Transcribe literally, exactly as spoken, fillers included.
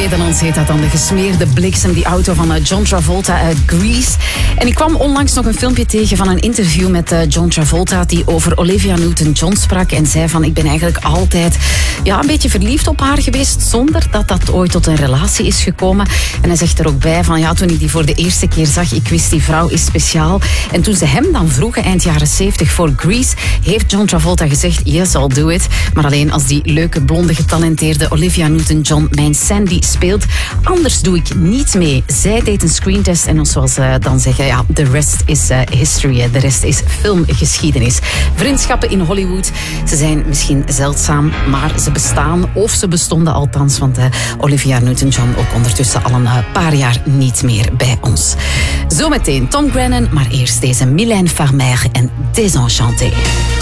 Nederlands heet dat dan De Gesmeerde Bliksem, die auto van John Travolta uit Grease. En ik kwam onlangs nog een filmpje tegen van een interview met John Travolta die over Olivia Newton-John sprak en zei van ik ben eigenlijk altijd ja, een beetje verliefd op haar geweest zonder dat dat ooit tot een relatie is gekomen. En hij zegt er ook bij van ja, toen ik die voor de eerste keer zag, ik wist die vrouw is speciaal. En toen ze hem dan vroegen eind jaren zeventig voor Grease, heeft John Travolta gezegd yes, I'll do it. Maar alleen als die leuke, blonde, getalenteerde Olivia Newton-John mijn Sandy speelt. Anders doe ik niet mee. Zij deed een screentest en zoals ze dan zeggen, ja, the rest is uh, history. De rest is filmgeschiedenis. Vriendschappen in Hollywood, ze zijn misschien zeldzaam, maar ze bestaan. Of ze bestonden althans, want uh, Olivia Newton-John ook ondertussen al een uh, paar jaar niet meer bij ons. Zometeen Tom Grennan, maar eerst deze Mylène Farmer en Désenchanté.